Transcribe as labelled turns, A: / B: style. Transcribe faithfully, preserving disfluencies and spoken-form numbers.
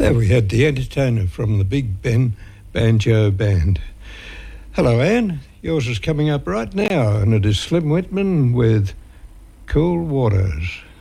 A: There we had The Entertainer from the Big Ben Banjo Band. Hello, Anne. Yours is coming up right now, and it is Slim Whitman with Cool Waters.